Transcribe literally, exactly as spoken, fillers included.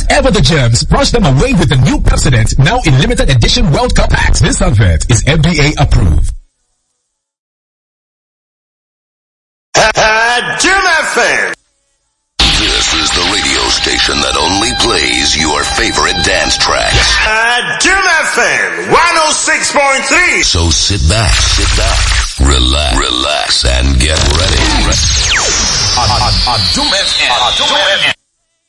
Whatever the germs, brush them away with the new Pepsodent, now in limited edition World Cup packs. This advert is F D A approved. Jim F M. This is the radio station that only plays your favorite dance tracks. Jim F M one oh six point three. So sit back, sit back, relax, relax, and get ready. On, on, on Jim F M.